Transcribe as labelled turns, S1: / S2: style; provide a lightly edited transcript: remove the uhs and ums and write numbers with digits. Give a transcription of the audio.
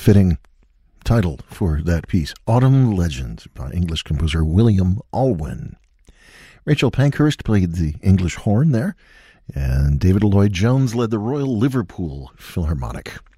S1: fitting title for that piece, Autumn Legend, by English composer William Alwyn. Rachel Pankhurst played the English horn there, and David Lloyd-Jones led the Royal Liverpool Philharmonic.